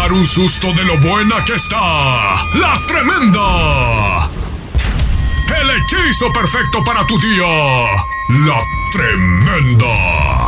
dar un susto de lo buena que está. ¡La Tremenda! El hechizo perfecto para tu día. ¡La Tremenda!